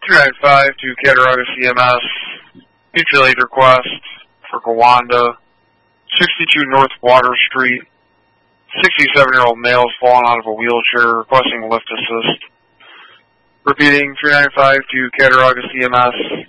395 to Cattaraugus EMS. Mutual aid request for Gowanda. 62 North Water Street. 67-year-old male has fallen out of a wheelchair, requesting lift assist. Repeating, 395 to Cattaraugus EMS.